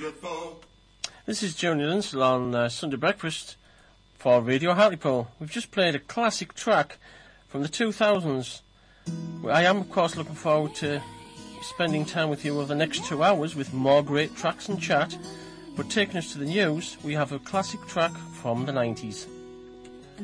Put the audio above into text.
beautiful. This is Junior Linsell on Sunday Breakfast for Radio Hartlepool. We've just played a classic track from the 2000s. I am, of course, looking forward to spending time with you over the next 2 hours with more great tracks and chat. But taking us to the news, we have a classic track from the 90s.